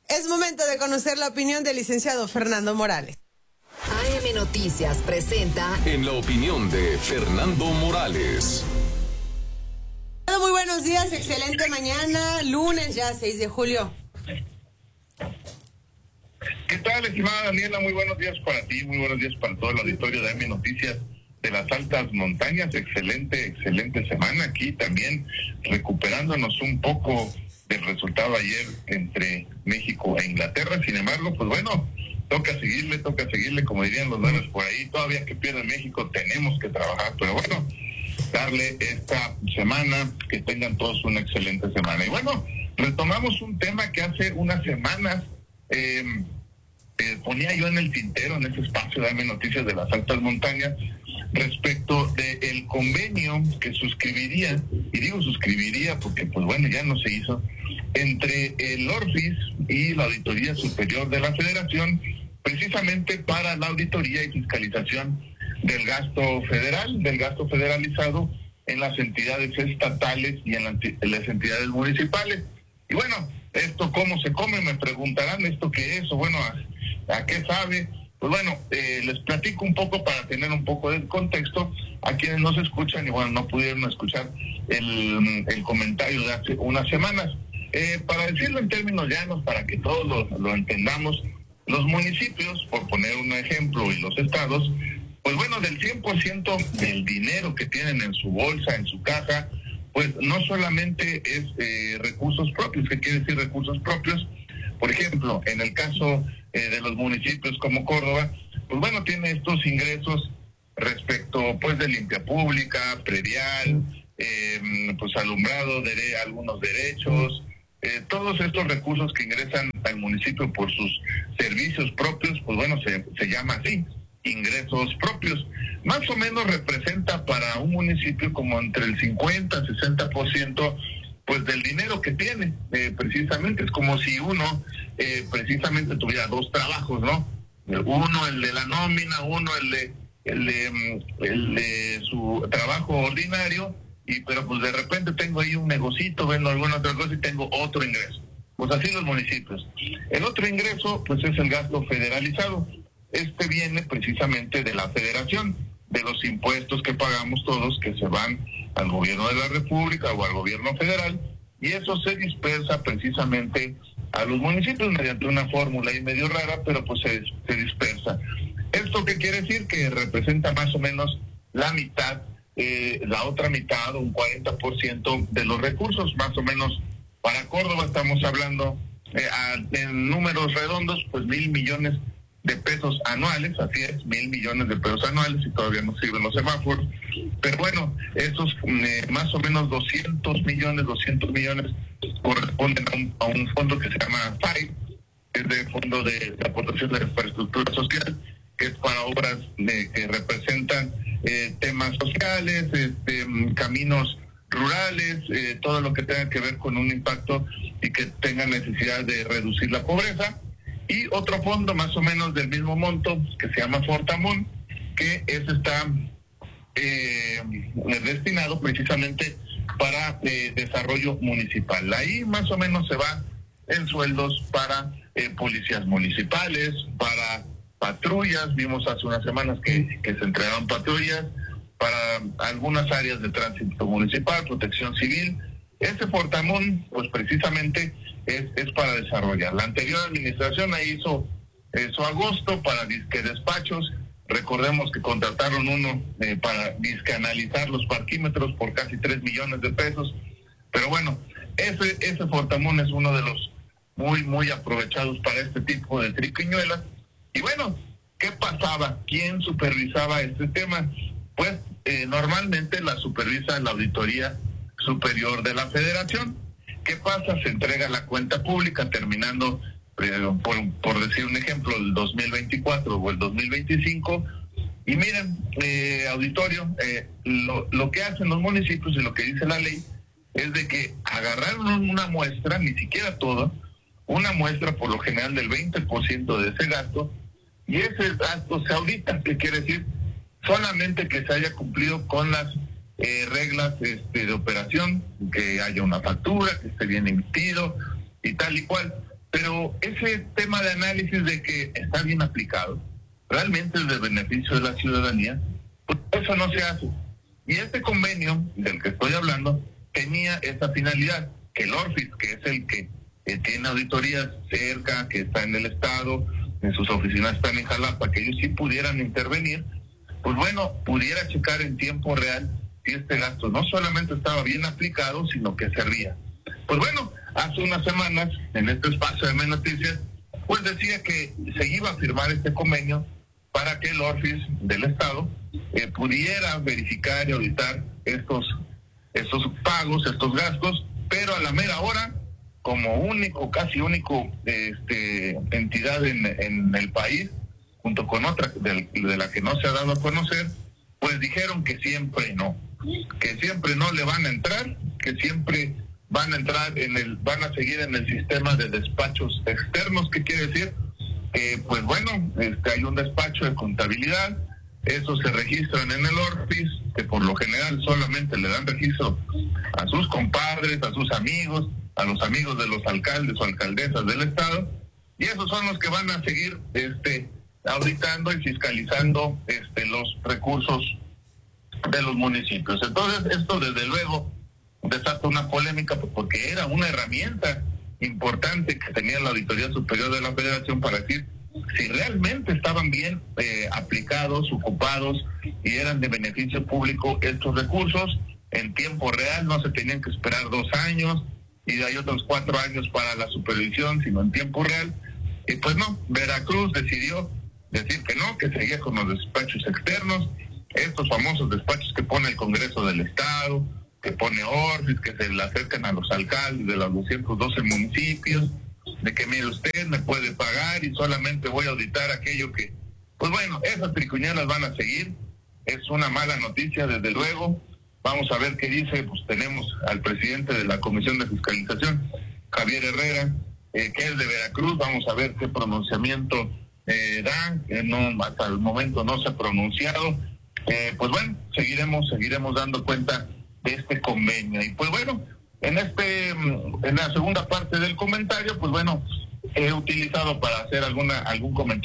Es momento de conocer la opinión del licenciado Fernando Morales. AM Noticias presenta En la opinión de Fernando Morales. Muy buenos días, excelente mañana, lunes ya 6 de julio. ¿Qué tal, estimada Daniela? Muy buenos días para ti, muy buenos días para todo el auditorio de AM Noticias de las altas montañas. Excelente semana aquí también, recuperándonos un poco del resultado ayer entre México e Inglaterra. Sin embargo, pues bueno, toca seguirle, como dirían los nuevos por ahí. Todavía que pierde México tenemos que trabajar, pero bueno, darle esta semana, que tengan todos una excelente semana. Y bueno, retomamos un tema que hace unas semanas ponía yo en el tintero, en ese espacio de AM Noticias de las altas montañas, respecto del convenio que suscribiría, y digo suscribiría porque pues bueno, ya no se hizo, entre el ORFIS y la Auditoría Superior de la Federación, precisamente para la auditoría y fiscalización del gasto federal, del gasto federalizado en las entidades estatales y en las entidades municipales. Y bueno, ¿esto cómo se come? Me preguntarán, ¿esto qué es? O bueno, ¿a qué sabe? Pues bueno, les platico un poco para tener un poco de contexto a quienes nos escuchan y bueno, no pudieron escuchar el comentario de hace unas semanas. Para decirlo en términos llanos, para que todos lo entendamos, los municipios, por poner un ejemplo, y los estados, pues bueno, del 100% del dinero que tienen en su bolsa, en su caja, pues no solamente es recursos propios. ¿Qué quiere decir recursos propios? Por ejemplo, en el caso de los municipios como Córdoba, pues bueno, tiene estos ingresos respecto pues de limpia pública, predial, pues alumbrado, algunos derechos, todos estos recursos que ingresan al municipio por sus servicios propios, pues bueno, se llama así, ingresos propios. Más o menos representa para un municipio como entre el 50-60% pues del dinero que tiene. Precisamente es como si uno precisamente tuviera dos trabajos, ¿no? Uno el de la nómina, uno el de su trabajo ordinario, pero pues de repente tengo ahí un negocito, vendo alguna otra cosa y tengo otro ingreso. Pues así los municipios. El otro ingreso pues es el gasto federalizado. Este viene precisamente de la federación, de los impuestos que pagamos todos, que se van al gobierno de la República o al gobierno federal, y eso se dispersa precisamente a los municipios mediante una fórmula ahí medio rara, pero pues se dispersa. ¿Esto qué quiere decir? Que representa más o menos la mitad, la otra mitad, un 40% de los recursos, más o menos. Para Córdoba estamos hablando en números redondos, pues 1,000 millones de pesos anuales, así es, 1,000 millones de pesos anuales, y todavía no sirven los semáforos, pero bueno, esos más o menos 200 millones corresponden a un fondo que se llama FAI, que es de Fondo de Aportación de Infraestructura Social, que es para obras que representan temas sociales, caminos rurales, todo lo que tenga que ver con un impacto y que tenga necesidad de reducir la pobreza. Y otro fondo más o menos del mismo monto, que se llama Fortamun, que está destinado precisamente para desarrollo municipal. Ahí más o menos se va en sueldos para policías municipales, para patrullas. Vimos hace unas semanas que se entregaron patrullas, para algunas áreas de tránsito municipal, protección civil. Ese Fortamun, pues precisamente es para desarrollar. La anterior administración ahí hizo agosto para disque despachos. Recordemos que contrataron uno para disque analizar los parquímetros por casi 3 millones de pesos. Pero bueno, ese Fortamun es uno de los muy aprovechados para este tipo de triquiñuelas. Y bueno, ¿qué pasaba? ¿Quién supervisaba este tema? Pues normalmente la supervisa la Auditoría Superior de la Federación. ¿Qué pasa? Se entrega la cuenta pública terminando, por decir un ejemplo, el 2024 o el 2025. Y miren, auditorio, lo que hacen los municipios y lo que dice la ley es de que agarraron una muestra, ni siquiera todo, una muestra por lo general del 20% de ese gasto, y ese gasto se audita. ¿Qué quiere decir? Solamente que se haya cumplido con las reglas de operación, que haya una factura, que esté bien emitido y tal y cual. Pero ese tema de análisis de que está bien aplicado, realmente es de beneficio de la ciudadanía, pues eso no se hace. Y este convenio del que estoy hablando tenía esa finalidad, que el ORFIS, que es el que tiene auditorías cerca, que está en el estado, en sus oficinas están en Jalapa, que ellos sí pudieran intervenir, pues bueno, pudiera checar en tiempo real si este gasto no solamente estaba bien aplicado, sino que servía. Pues bueno, hace unas semanas, en este espacio de Noticias, pues decía que se iba a firmar este convenio para que el ORFIS del estado pudiera verificar y auditar estos pagos, estos gastos, pero a la mera hora, como casi único entidad en el país, junto con otra de la que no se ha dado a conocer, pues dijeron que siempre no le van a entrar, que siempre van a seguir en el sistema de despachos externos. ¿Qué quiere decir? Pues bueno, hay un despacho de contabilidad, esos se registran en el ORFIS, que por lo general solamente le dan registro a sus compadres, a sus amigos, a los amigos de los alcaldes o alcaldesas del estado, y esos son los que van a seguir auditando y fiscalizando los recursos de los municipios. Entonces, esto desde luego desata una polémica, porque era una herramienta importante que tenía la Auditoría Superior de la Federación para decir si realmente estaban bien aplicados, ocupados y eran de beneficio público estos recursos en tiempo real. No se tenían que esperar 2 años y hay otros 4 años para la supervisión, sino en tiempo real. Y pues no, Veracruz decidió decir que no, que seguía con los despachos externos, estos famosos despachos que pone el Congreso del Estado, que pone ORFIS, que se le acercan a los alcaldes de los 212 municipios, de que mire usted, me puede pagar y solamente voy a auditar aquello que... Pues bueno, esas tricuñadas van a seguir, es una mala noticia desde luego. Vamos a ver qué dice. Pues tenemos al presidente de la Comisión de Fiscalización, Javier Herrera, que es de Veracruz. Vamos a ver qué pronunciamiento da, no, hasta el momento no se ha pronunciado. Pues bueno, seguiremos dando cuenta de este convenio. Y pues bueno, en la segunda parte del comentario, pues bueno, he utilizado para hacer algún comentario